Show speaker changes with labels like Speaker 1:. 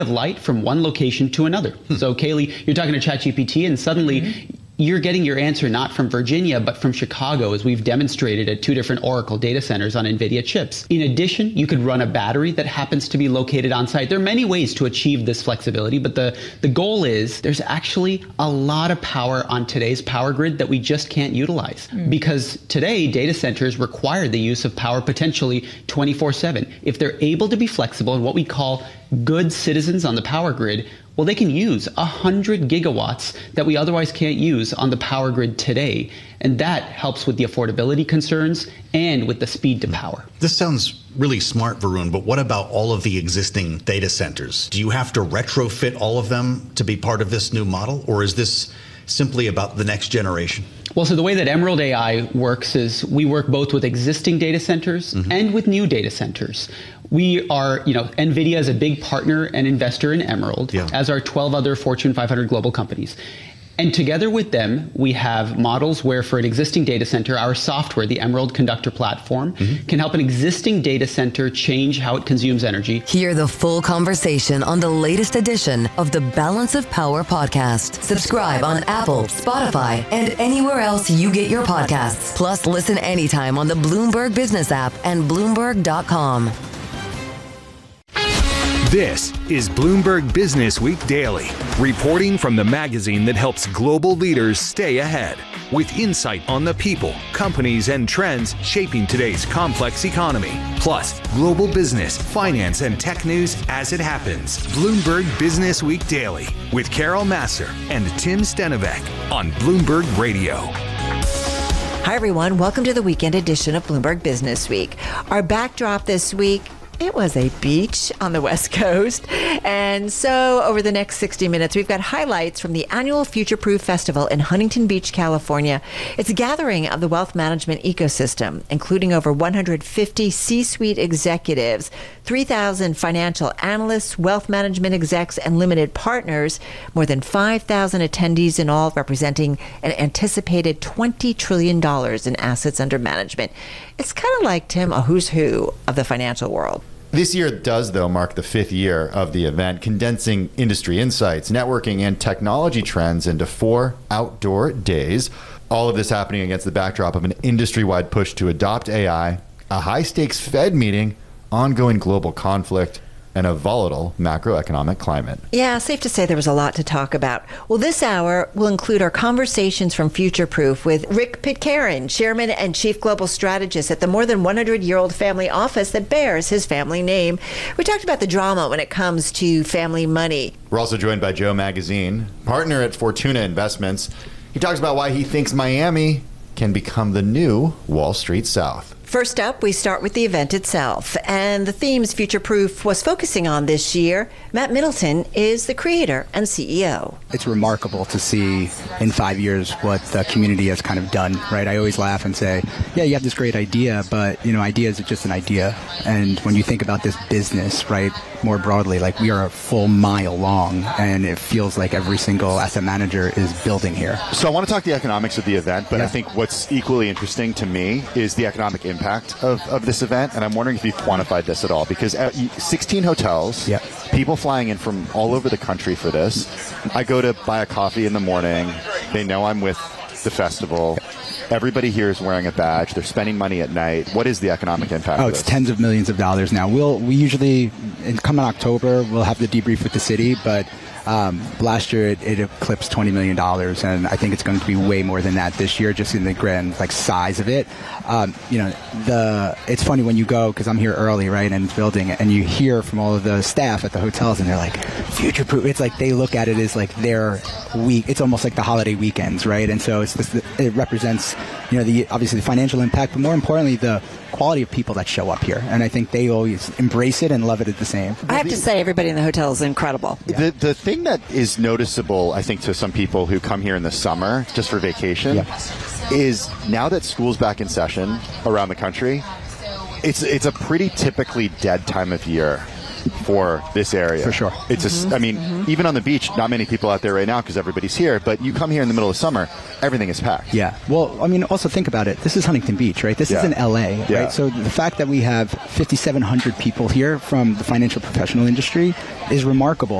Speaker 1: of light from one location to another. So Kaylee, you're talking to ChatGPT and suddenly you're getting your answer not from Virginia, but from Chicago, as we've demonstrated at 2 different Oracle data centers on NVIDIA chips. In addition, you could run a battery that happens to be located on site. There are many ways to achieve this flexibility, but the goal is there's actually a lot of power on today's power grid that we just can't utilize. Because today, data centers require the use of power potentially 24/7. If they're able to be flexible in what we call good citizens on the power grid, well, they can use 100 gigawatts that we otherwise can't use on the power grid today. And that helps with the affordability concerns and with the speed to power.
Speaker 2: This sounds really smart, Varun, but what about all of the existing data centers? Do you have to retrofit all of them to be part of this new model, or is this simply about the next generation?
Speaker 1: Well, so the way that Emerald AI works is we work both with existing data centers and with new data centers. We are, NVIDIA is a big partner and investor in Emerald, as are 12 other Fortune 500 global companies. And together with them, we have models where for an existing data center, our software, the Emerald Conductor platform, can help an existing data center change how it consumes energy.
Speaker 3: Hear the full conversation on the latest edition of the Balance of Power podcast. Subscribe on Apple, Spotify, and anywhere else you get your podcasts. Plus, listen anytime on the Bloomberg Business app and Bloomberg.com.
Speaker 4: This is Bloomberg Business Week Daily, reporting from the magazine that helps global leaders stay ahead, with insight on the people, companies, and trends shaping today's complex economy. Plus, global business, finance, and tech news as it happens. Bloomberg Business Week Daily with Carol Massar and Tim Stenovec on Bloomberg Radio.
Speaker 5: Hi, everyone. Welcome to the weekend edition of Bloomberg Business Week. Our backdrop this week, it was a beach on the West Coast. And so over the next 60 minutes, we've got highlights from the annual Future Proof Festival in Huntington Beach, California. It's a gathering of the wealth management ecosystem, including over 150 C-suite executives, 3,000 financial analysts, wealth management execs, and limited partners, more than 5,000 attendees in all, representing an anticipated $20 trillion in assets under management. It's kind of like, Tim, a who's who of the financial world.
Speaker 6: This year does, though, mark the 5th year of the event, condensing industry insights, networking, and technology trends into 4 outdoor days. All of this happening against the backdrop of an industry-wide push to adopt AI, a high-stakes Fed meeting, ongoing global conflict, and a volatile macroeconomic climate.
Speaker 5: Yeah, safe to say there was a lot to talk about. Well, this hour will include our conversations from Future Proof with Rick Pitcairn, Chairman and Chief Global Strategist at the more than 100-year-old family office that bears his family name. We talked about the drama when it comes to family money.
Speaker 6: We're also joined by Joe Magazine, partner at Fortuna Investments. He talks about why he thinks Miami can become the new Wall Street South.
Speaker 5: First up, we start with the event itself and the themes Future Proof was focusing on this year. Matt Middleton is the creator and CEO.
Speaker 7: It's remarkable to see in 5 years what the community has kind of done, right? I always laugh and say, yeah, you have this great idea, but, ideas are just an idea. And when you think about this business, right, more broadly, like we are a full mile long and it feels like every single asset manager is building here.
Speaker 8: So I want to talk the economics of the event, but I think what's equally interesting to me is the economic impact of this event, and I'm wondering if you've quantified this at all, because 16 hotels, people flying in from all over the country for this. I go to buy a coffee in the morning. They know I'm with the festival. Everybody here is wearing a badge. They're spending money at night. What is the economic impact of this?
Speaker 7: It's tens of millions of dollars now. We usually, come in October, we'll have the debrief with the city, but last year it eclipsed $20 million, and I think it's going to be way more than that this year, just in the grand size of it. It's funny when you go, because I'm here early, right, and building, and you hear from all of the staff at the hotels, and they're like, Future Proof. It's like they look at it as like their week. It's almost like the holiday weekends, right? And so it represents, obviously the financial impact, but more importantly, the quality of people that show up here. And I think they always embrace it and love it at the same.
Speaker 5: I have to say, everybody in the hotel is incredible.
Speaker 8: The thing that is noticeable, I think, to some people who come here in the summer just for vacation is now that school's back in session around the country, it's a pretty typically dead time of year. for this area.
Speaker 7: For sure.
Speaker 8: It's I mean, even on the beach, not many people out there right now because everybody's here, but you come here in the middle of summer, everything is packed.
Speaker 7: Yeah. Well, I mean, also think about it. This is Huntington Beach, right? This is in LA,
Speaker 8: Yeah.
Speaker 7: right? So the fact that we have 5,700 people here from the financial professional industry is remarkable.